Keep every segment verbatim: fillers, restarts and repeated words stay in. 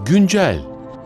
Güncel.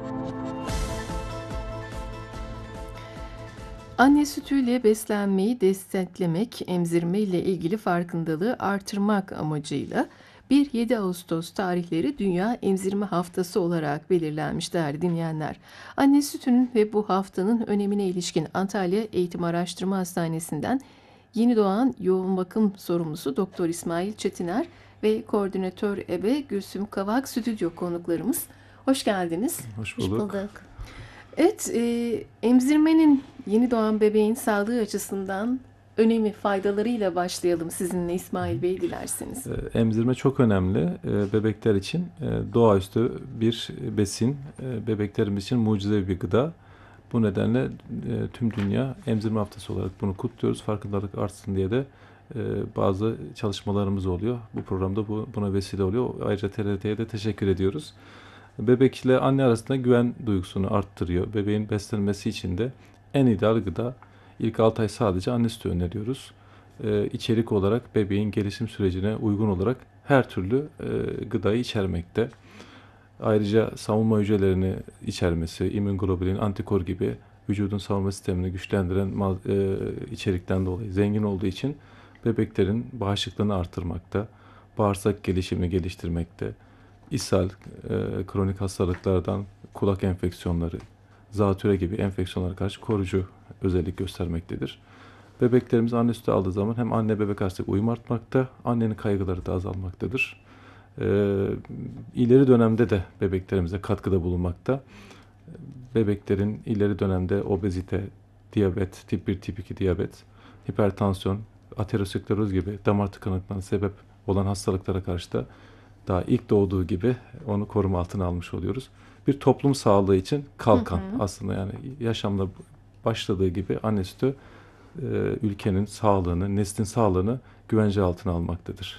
Anne sütüyle beslenmeyi desteklemek, emzirme ile ilgili farkındalığı artırmak amacıyla bir yedi Ağustos tarihleri Dünya Emzirme Haftası olarak belirlenmiş değerli dinleyenler. Anne sütünün ve bu haftanın önemine ilişkin Antalya Eğitim Araştırma Hastanesi'nden yeni doğan yoğun bakım sorumlusu Doktor İsmail Çetiner ve koordinatör ebe Gülsüm Kavak stüdyo konuklarımız. Hoş geldiniz. Hoş bulduk. Hoş bulduk. Evet, e, emzirmenin yeni doğan bebeğin sağlığı açısından önemi, faydalarıyla başlayalım sizinle İsmail Bey dilerseniz. E, emzirme çok önemli e, bebekler için. E, doğaüstü bir besin, e, bebeklerimiz için mucizevi bir gıda. Bu nedenle e, tüm dünya emzirme haftası olarak bunu kutluyoruz. Farkındalık artsın diye de e, bazı çalışmalarımız oluyor. Bu programda bu, buna vesile oluyor. Ayrıca T R T'ye de teşekkür ediyoruz. Bebek ile anne arasında güven duygusunu arttırıyor. Bebeğin beslenmesi için de en ideal gıda ilk altı ay sadece anne sütü öneriyoruz. Ee, içerik olarak bebeğin gelişim sürecine uygun olarak her türlü e, gıdayı içermekte. Ayrıca savunma hücrelerini içermesi, immünoglobulin, antikor gibi vücudun savunma sistemini güçlendiren e, içerikten dolayı zengin olduğu için bebeklerin bağışıklığını artırmakta, bağırsak gelişimini geliştirmekte, ishal, e, kronik hastalıklardan kulak enfeksiyonları, zatüre gibi enfeksiyonlara karşı koruyucu özellik göstermektedir. Bebeklerimiz anne sütü aldığı zaman hem anne bebek arasındaki uyum artmakta, annenin kaygıları da azalmaktadır. E, ileri dönemde de bebeklerimize katkıda bulunmakta. Bebeklerin ileri dönemde obezite, diyabet, tip bir, tip iki diyabet, hipertansiyon, ateroskleroz gibi damar tıkanıklığına sebep olan hastalıklara karşı da daha ilk doğduğu gibi onu koruma altına almış oluyoruz. Bir toplum sağlığı için kalkan, hı hı. Aslında yani yaşamda başladığı gibi anne sütü e, ülkenin sağlığını, neslin sağlığını güvence altına almaktadır.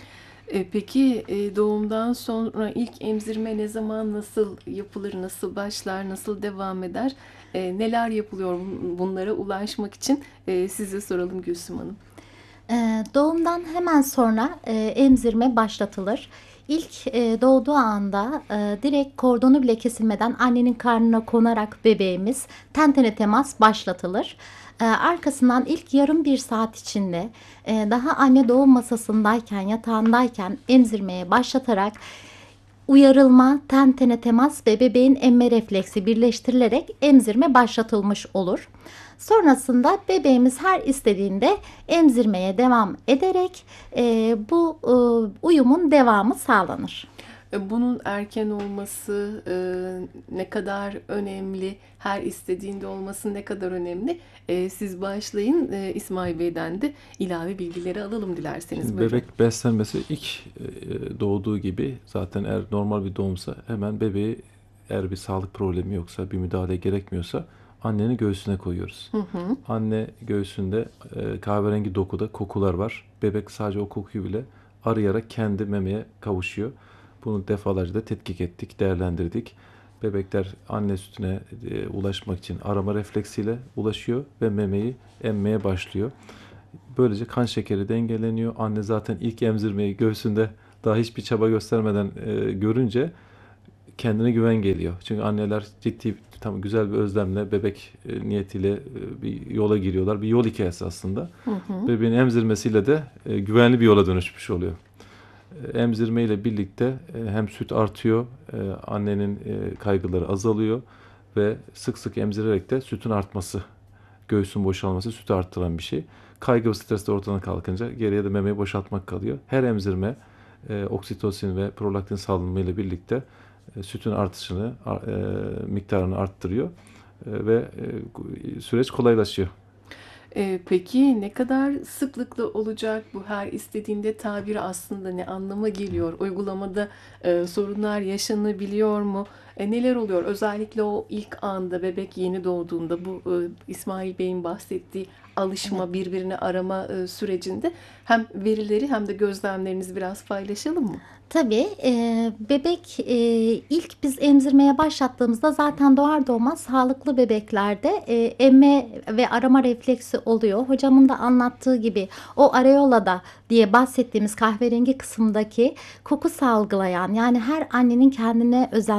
E, peki e, doğumdan sonra ilk emzirme ne zaman, nasıl yapılır, nasıl başlar, nasıl devam eder? E, neler yapılıyor bunlara ulaşmak için e, size soralım Gülsüm Hanım. Ee, doğumdan hemen sonra e, emzirme başlatılır. İlk e, doğduğu anda e, direkt kordonu bile kesilmeden annenin karnına konarak bebeğimiz ten tene temas başlatılır. E, arkasından ilk yarım bir saat içinde e, daha anne doğum masasındayken, yatağındayken emzirmeye başlatarak uyarılma, ten tene temas ve bebeğin emme refleksi birleştirilerek emzirme başlatılmış olur. Sonrasında bebeğimiz her istediğinde emzirmeye devam ederek e, bu e, uyumun devamı sağlanır. Bunun erken olması e, ne kadar önemli, her istediğinde olması ne kadar önemli? E, siz başlayın, e, İsmail Bey'den de ilave bilgileri alalım dilerseniz. Şimdi bebek beslenmesi ilk e, doğduğu gibi zaten eğer normal bir doğumsa hemen bebeği eğer bir sağlık problemi yoksa, bir müdahale gerekmiyorsa annenin göğsüne koyuyoruz. Hı hı. Anne göğsünde e, kahverengi dokuda kokular var. Bebek sadece o kokuyu bile arayarak kendi memeye kavuşuyor. Bunu defalarca da tetkik ettik, değerlendirdik. Bebekler anne sütüne e, ulaşmak için arama refleksiyle ulaşıyor ve memeyi emmeye başlıyor. Böylece kan şekeri dengeleniyor. Anne zaten ilk emzirmeyi göğsünde daha hiçbir çaba göstermeden e, görünce kendine güven geliyor. Çünkü anneler ciddi, tam güzel bir özlemle bebek e, niyetiyle e, bir yola giriyorlar. Bir yol hikayesi aslında. Hı hı. Bebeğin emzirmesiyle de e, güvenli bir yola dönüşmüş oluyor. E, emzirme ile birlikte e, hem süt artıyor, e, annenin e, kaygıları azalıyor ve sık sık emzirerek de sütün artması, göğsün boşalması sütü arttıran bir şey. Kaygı ve stres de ortadan kalkınca geriye de memeyi boşaltmak kalıyor. Her emzirme e, oksitosin ve prolaktin salınımı ile birlikte e, sütün artışını, e, miktarını arttırıyor e, ve e, süreç kolaylaşıyor. E, peki ne kadar sıklıkla olacak bu her istediğinde tabiri aslında ne anlama geliyor? Uygulamada e, sorunlar yaşanabiliyor mu? E, neler oluyor? Özellikle o ilk anda bebek yeni doğduğunda bu e, İsmail Bey'in bahsettiği alışma, birbirini arama e, sürecinde hem verileri hem de gözlemlerinizi biraz paylaşalım mı? Tabii e, bebek e, ilk biz emzirmeye başlattığımızda zaten doğar doğmaz sağlıklı bebeklerde e, emme ve arama refleksi oluyor. Hocamın da anlattığı gibi o areolada diye bahsettiğimiz kahverengi kısımdaki koku salgılayan, yani her annenin kendine özel meme dokusu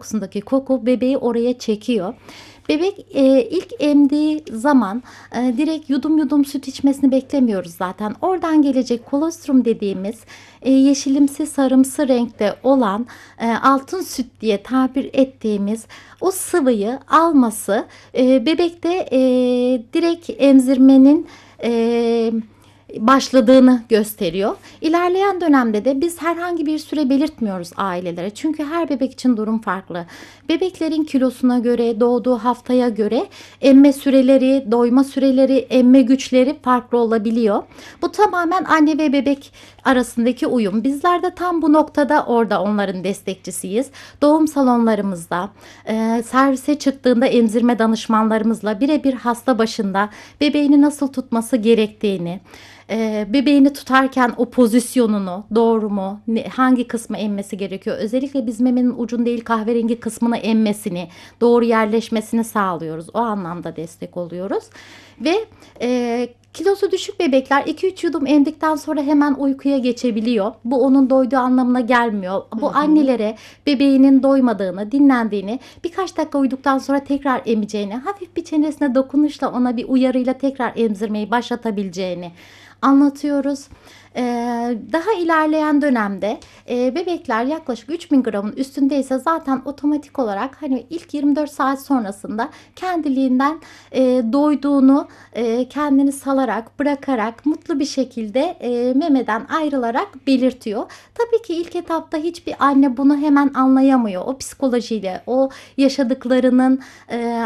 dokusundaki koku bebeği oraya çekiyor. Bebek e, ilk emdiği zaman e, direkt yudum yudum süt içmesini beklemiyoruz zaten. Oradan gelecek kolostrum dediğimiz e, yeşilimsi sarımsı renkte olan e, altın süt diye tabir ettiğimiz o sıvıyı alması e, bebekte e, direkt emzirmenin e, başladığını gösteriyor. İlerleyen dönemde de biz herhangi bir süre belirtmiyoruz ailelere. Çünkü her bebek için durum farklı. Bebeklerin kilosuna göre, doğduğu haftaya göre emme süreleri, doyma süreleri, emme güçleri farklı olabiliyor. Bu tamamen anne ve bebek arasındaki uyum. Bizler de tam bu noktada orada onların destekçisiyiz. Doğum salonlarımızda, e, servise çıktığında emzirme danışmanlarımızla birebir hasta başında bebeğini nasıl tutması gerektiğini, e, bebeğini tutarken o pozisyonunu, doğru mu, ne, hangi kısmı emmesi gerekiyor? Özellikle biz memenin ucun değil kahverengi kısmını emmesini, doğru yerleşmesini sağlıyoruz. O anlamda destek oluyoruz. Ve e, kilosu düşük bebekler iki üç yudum emdikten sonra hemen uykuya geçebiliyor. Bu onun doyduğu anlamına gelmiyor. Bu Hı hı. annelere bebeğinin doymadığını, dinlendiğini, birkaç dakika uyuduktan sonra tekrar emeceğini, hafif bir çenesine dokunuşla ona bir uyarıyla tekrar emzirmeyi başlatabileceğini anlatıyoruz. Ee, daha ilerleyen dönemde e, bebekler yaklaşık üç bin gramın üstündeyse zaten otomatik olarak hani ilk yirmi dört saat sonrasında kendiliğinden e, doyduğunu e, kendini salarak, bırakarak mutlu bir şekilde e, memeden ayrılarak belirtiyor. Tabii ki ilk etapta hiçbir anne bunu hemen anlayamıyor. O psikolojiyle, o yaşadıklarının e,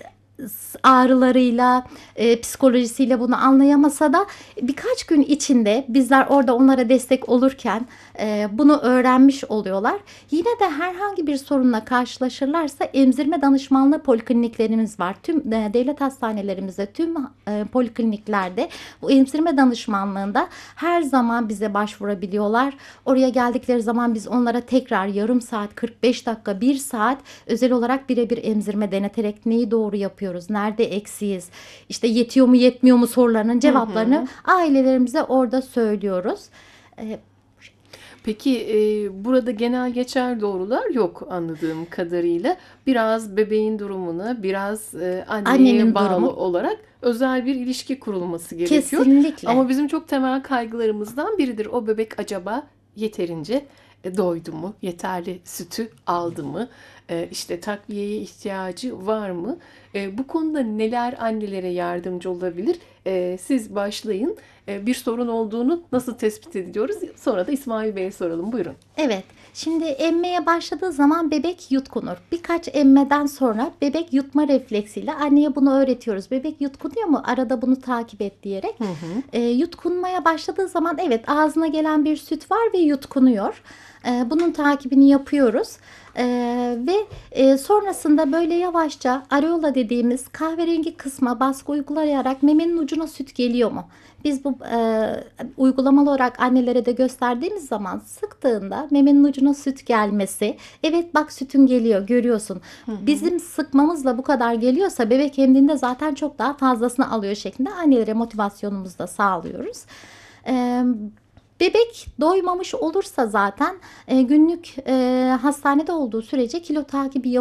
ağrılarıyla, e, psikolojisiyle bunu anlayamasa da birkaç gün içinde bizler orada onlara destek olurken e, bunu öğrenmiş oluyorlar. Yine de herhangi bir sorunla karşılaşırlarsa emzirme danışmanlığı polikliniklerimiz var. Tüm e, devlet hastanelerimizde, tüm e, polikliniklerde bu emzirme danışmanlığında her zaman bize başvurabiliyorlar. Oraya geldikleri zaman biz onlara tekrar yarım saat, kırk beş dakika, bir saat özel olarak birebir emzirme deneterek neyi doğru yapıyoruz, nerede eksiyiz, işte yetiyor mu yetmiyor mu sorularının cevaplarını hı hı. ailelerimize orada söylüyoruz. Ee, Peki e, burada genel geçer doğrular yok anladığım kadarıyla. Biraz bebeğin durumuna, biraz e, anneye Annenin bağlı durumu. olarak özel bir ilişki kurulması gerekiyor. Kesinlikle. Ama bizim çok temel kaygılarımızdan biridir. O bebek acaba yeterince e, doydu mu? Yeterli sütü aldı mı? E, işte takviyeye ihtiyacı var mı? E, bu konuda neler annelere yardımcı olabilir? E, siz başlayın. E, bir sorun olduğunu nasıl tespit ediyoruz? Sonra da İsmail Bey'e soralım. Buyurun. Evet. Şimdi emmeye başladığı zaman bebek yutkunur. Birkaç emmeden sonra bebek yutma refleksiyle anneye bunu öğretiyoruz. Bebek yutkunuyor mu? Arada bunu takip et diyerek. Hı hı. E, yutkunmaya başladığı zaman evet ağzına gelen bir süt var ve yutkunuyor. E, bunun takibini yapıyoruz. Ee, ve e, sonrasında böyle yavaşça areola dediğimiz kahverengi kısma baskı uygulayarak memenin ucuna süt geliyor mu? Biz bu e, uygulamalı olarak annelere de gösterdiğimiz zaman sıktığında memenin ucuna süt gelmesi, evet bak sütün geliyor görüyorsun. Hı hı. Bizim sıkmamızla bu kadar geliyorsa bebek emdiğinde zaten çok daha fazlasını alıyor şeklinde annelere motivasyonumuzu da sağlıyoruz. Evet. Bebek doymamış olursa zaten e, günlük e, hastanede olduğu sürece kilo takibi yapılıyor.